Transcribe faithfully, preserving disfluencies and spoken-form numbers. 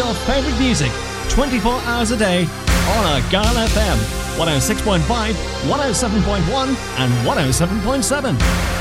your favourite music twenty-four hours a day on Argyle F M, one oh six point five, one oh seven point one and one oh seven point seven.